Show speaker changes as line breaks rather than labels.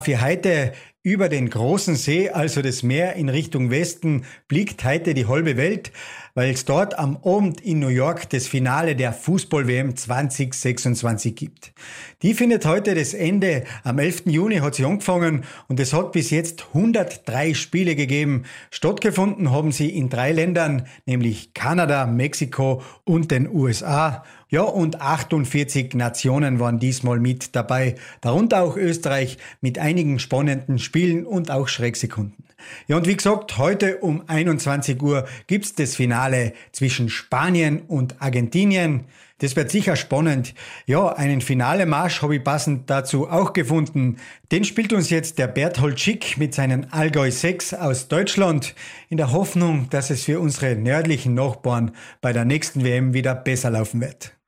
Für heute über den großen See, also das Meer in Richtung Westen, blickt heute die halbe Welt, weil es dort am Abend in New York das Finale der Fußball-WM 2026 gibt. Die findet heute das Ende. Am 11. Juni hat sie angefangen und es hat bis jetzt 103 Spiele gegeben. Stattgefunden haben sie in 3 Ländern, nämlich Kanada, Mexiko und den USA. Ja, und 48 Nationen waren diesmal mit dabei, darunter auch Österreich mit einigen spannenden Spielen und auch Schrecksekunden. Ja, und wie gesagt, heute um 21 Uhr gibt's das Finale zwischen Spanien und Argentinien. Das wird sicher spannend. Ja, einen Finale-Marsch habe ich passend dazu auch gefunden. Den spielt uns jetzt der Berthold Schick mit seinen Allgäu 6 aus Deutschland, in der Hoffnung, dass es für unsere nördlichen Nachbarn bei der nächsten WM wieder besser laufen wird.